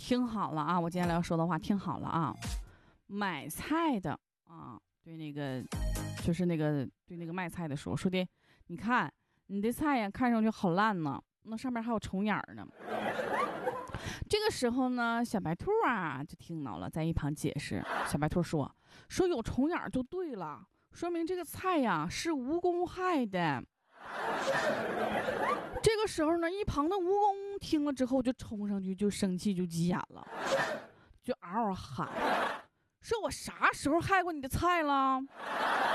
听好了啊，我接下来要说的话听好了啊。买菜的啊，对那个就是对那个卖菜的说的，你看你的菜呀看上去好烂呢，那上面还有虫眼儿呢。这个时候呢，小白兔啊就听到了，在一旁解释。小白兔说有虫眼儿就对了，说明这个菜呀是蜈蚣害的。这个时候呢，一旁的蜈蚣听了之后就冲上去，就生气，就急眼了，就嗷嗷喊，说我啥时候害过你的菜了？